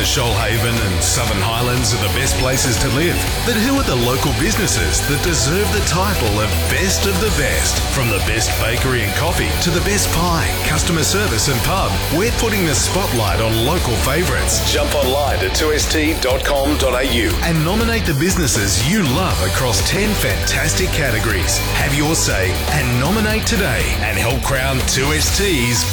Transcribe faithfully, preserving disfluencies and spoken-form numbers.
the Shoalhaven and Southern Highlands are the best places to live. But who are the local businesses that deserve the title of best of the best? From the best bakery and coffee to the best pie, customer service and pub, we're putting the spotlight on local favourites. Jump online to two s t dot com dot a u and nominate the businesses you love across ten fantastic categories. Have your say and nominate today and help crown two S T's